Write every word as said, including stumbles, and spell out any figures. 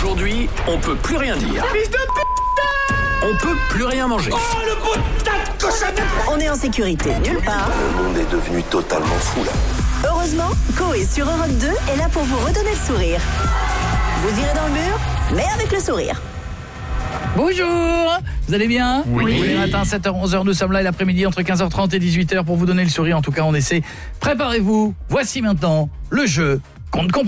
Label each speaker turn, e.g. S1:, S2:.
S1: Aujourd'hui, on peut plus rien dire.
S2: Fils de putain!
S1: On peut plus rien manger.
S2: Oh, le putain de cochonnette!
S3: On est en sécurité nulle part.
S4: Le monde est devenu totalement fou là.
S3: Heureusement, Coé sur Europe deux est là pour vous redonner le sourire. Vous irez dans le mur, mais avec le sourire.
S5: Bonjour, vous allez bien?
S2: Oui.
S5: Tous les matins, sept heures, onze heures, nous sommes là, et l'après-midi, entre quinze heures trente et dix-huit heures, pour vous donner le sourire. En tout cas, on essaie. Préparez-vous, voici maintenant le jeu qu'on ne comprend